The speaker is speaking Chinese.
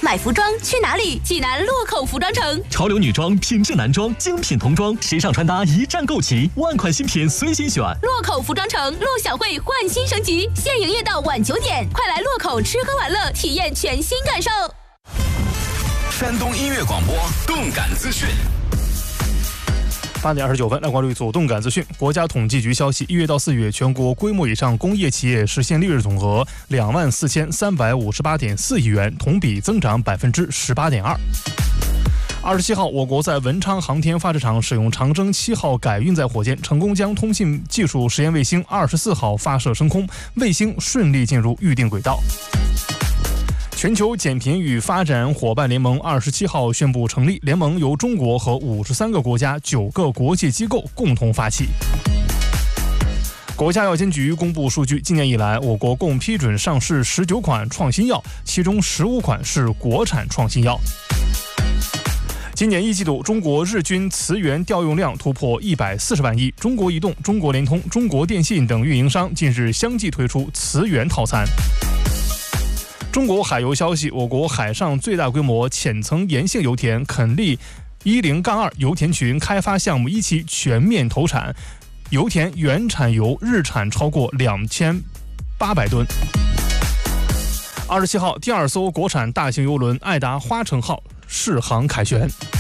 买服装去哪里？济南洛口服装城。 潮流女装、品质男装、精品童装，时尚穿搭一站购齐，万款新品随心选。 洛口服装城陆小慧焕新升级，现营业到晚9点，快来洛口吃喝玩乐，体验全新感受。 山东音乐广播动感资讯。 8点29分，来关注左动感资讯。国家统计局消息，1月到4月，全国规模以上工业企业实现利润总额24358.4亿元，同比增长18.2%。27号，我国在文昌航天发射场使用长征7号改运载火箭，成功将通信技术实验卫星24号发射升空，卫星顺利进入预定轨道。全球减贫与发展伙伴联盟27号宣布成立，联盟由中国和53个国家9个国际机构共同发起。国家药监局公布数据，今年以来，我国共批准上市19款创新药，其中15款是国产创新药。今年1季度，中国日均磁源调用量突破140万亿。中国移动、中国联通、中国电信等运营商近日相继推出磁源套餐。中国海油消息，我国海上最大规模浅层盐性油田垦利10-2油田群开发项目1期全面投产，油田原产油日产超过2800吨。27号，第2艘国产大型邮轮爱达花城号试航凯旋。